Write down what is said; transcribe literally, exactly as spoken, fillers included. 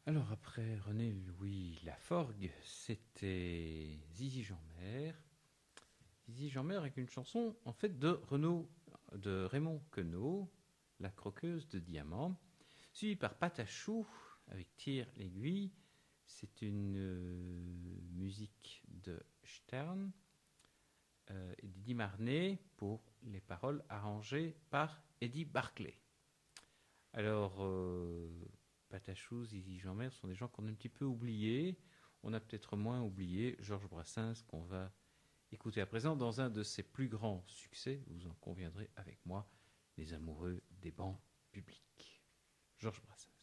Alors après René Louis Laforgue, c'était Zizi Jeanmaire. Zizi Jeanmaire avec une chanson en fait de Renaud, de Raymond Queneau, La croqueuse de diamants, suivi par Patachou avec Tire l'aiguille. C'est une euh, musique de Stern euh, et d'Eddie Marnet pour les paroles arrangées par Eddie Barclay. Alors, euh, Patachou, Zizi Jeanmaire sont des gens qu'on a un petit peu oubliés. On a peut-être moins oublié Georges Brassens, qu'on va écouter à présent dans un de ses plus grands succès, vous en conviendrez avec moi, Les amoureux des bancs publics. Georges Brassens.